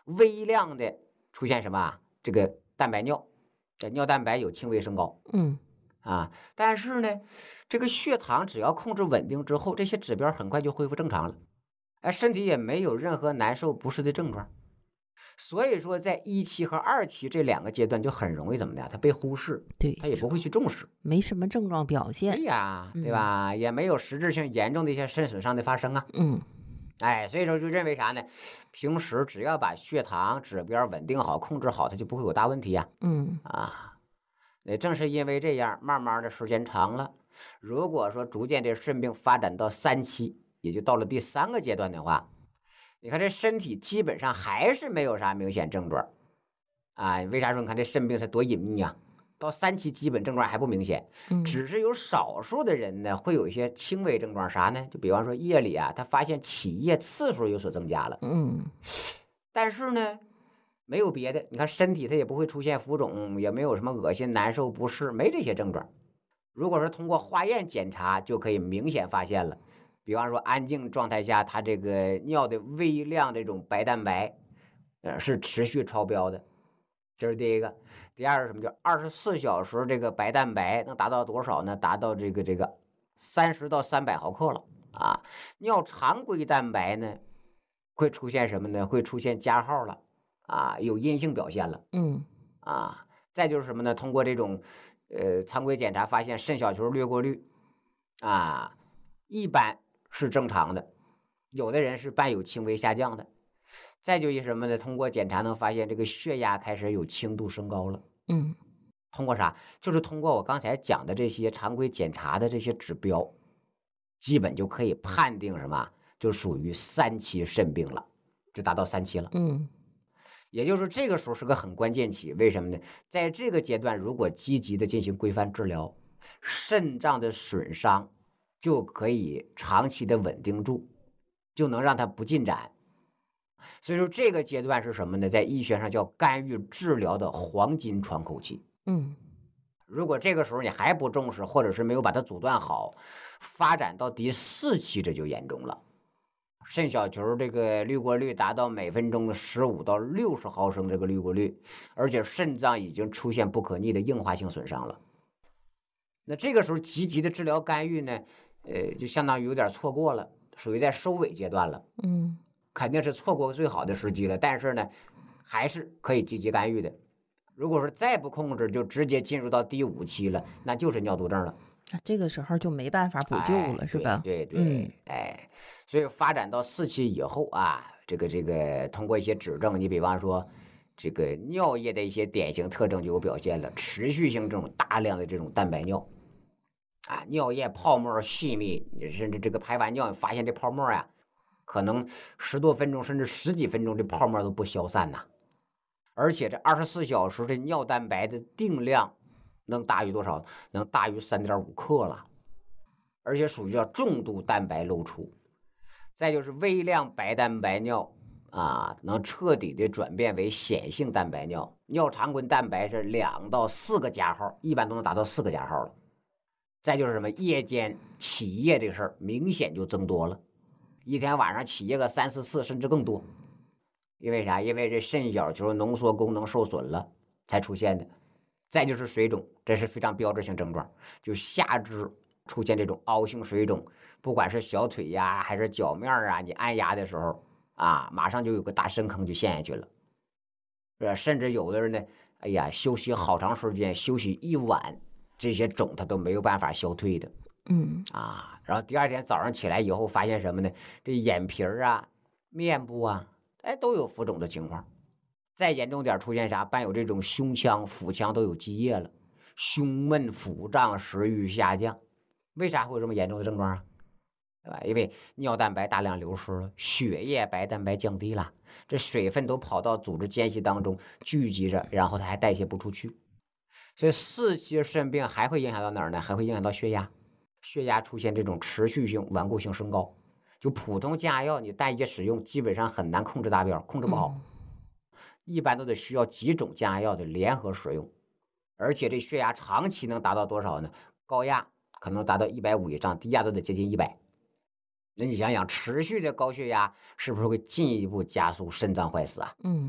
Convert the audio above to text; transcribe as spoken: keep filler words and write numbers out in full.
微量的出现什么啊？这个蛋白尿，这尿蛋白有轻微升高。 嗯啊，但是呢，这个血糖只要控制稳定之后，这些指标很快就恢复正常了，哎，身体也没有任何难受不适的症状。所以说，在一期和二期这两个阶段就很容易怎么的，它被忽视， 对， 它也不会去重视。 没什么症状表对现。 呀，对嗯吧？也没有实质性严重的一些肾损伤的发生啊。 嗯哎，所以说就认为啥呢？平时只要把血糖指标稳定好、控制好，它就不会有大问题呀。 嗯啊，也正是因为这样，慢慢的时间长了，如果说逐渐这肾病发展到三期，也就到了第三个阶段的话，你看这身体基本上还是没有啥明显症状啊。为啥说你看这肾病它多隐秘啊？到三期基本症状还不明显， 嗯只是有少数的人呢会有一些轻微症状，啥呢？就比方说夜里啊，他发现起夜次数有所增加了， 嗯但是呢，没有别的，你看身体它也不会出现浮肿，也没有什么恶心、难受、不适，没这些症状。如果说通过化验检查，就可以明显发现了。比方说安静状态下，它这个尿的微量这种白蛋白，呃，是持续超标的，这是第一个。第二是什么？叫二十四小时这个白蛋白能达到多少呢？达到这个这个三十到三百毫克了啊。尿常规蛋白呢，会出现什么呢？会出现加号了啊，有阴性表现了嗯啊。再就是什么呢？通过这种呃常规检查发现肾小球掠过率啊，一般是正常的，有的人是伴有轻微下降的。再就一什么呢？通过检查能发现这个血压开始有轻度升高了。 嗯通过啥？就是通过我刚才讲的这些常规检查的这些指标，基本就可以判定什么？就属于三期肾病了，就达到三期了。 嗯也就是这个时候是个很关键期，为什么呢？在这个阶段，如果积极的进行规范治疗，肾脏的损伤就可以长期的稳定住，就能让它不进展。所以说这个阶段是什么呢？在医学上叫干预治疗的黄金窗口期。 嗯如果这个时候你还不重视，或者是没有把它阻断好，发展到第四期这就严重了。肾小球这个滤过率达到每分钟的十五到六十毫升这个滤过率，而且肾脏已经出现不可逆的硬化性损伤了。那这个时候积极的治疗干预呢，呃，就相当于有点错过了，属于在收尾阶段了。 嗯肯定是错过最好的时机了，但是呢，还是可以积极干预的。如果说再不控制，就直接进入到第五期了，那就是尿毒症了。 啊这个时候就没办法补救哎了，是吧？ 对对嗯对，哎，所以发展到四期以后啊，这个这个通过一些指证，你比方说这个尿液的一些典型特征就有表现了，持续性这种大量的这种蛋白尿啊，尿液泡沫细密，你甚至这个排完尿，你发现这泡沫呀、可能十多分钟甚至十几分钟，这泡沫都不消散呐。而且这二十四小时的尿蛋白的定量能大于多少？能大于三点五克了，而且属于叫重度蛋白漏出。再就是微量白蛋白尿啊，能彻底的转变为显性蛋白尿。尿常规蛋白是两到四个加号，一般都能达到四个加号了。再就是什么夜间起夜这事儿，明显就增多了，一天晚上起夜个三四次甚至更多。因为啥？因为这肾小球浓缩功能受损了才出现的。再就是水肿，这是非常标志性症状，就下肢出现这种凹性水肿，不管是小腿呀还是脚面啊，你按压的时候啊，马上就有个大深坑就陷下去了。是甚至有的人呢，哎呀，休息好长时间，休息一晚，这些肿它都没有办法消退的。 嗯啊，然后第二天早上起来以后，发现什么呢？这眼皮儿啊、面部啊，哎，都有浮肿的情况。再严重点，出现啥？伴有这种胸腔、腹腔都有积液了，胸闷、腹胀、食欲下降。为啥会有这么严重的症状啊？对吧？因为尿蛋白大量流失了，血液白蛋白降低了，这水分都跑到组织间隙当中聚集着，然后它还代谢不出去。所以四期肾病还会影响到哪儿呢？还会影响到血压。血压出现这种持续性顽固性升高，就普通降压药你单一使用基本上很难控制达标，控制不好，一般都得需要几种降压药的联合使用，而且这血压长期能达到多少呢？高压可能达到一百五以上，低压都得接近一百。那你想想，持续的高血压是不是会进一步加速肾脏坏死啊？ 嗯。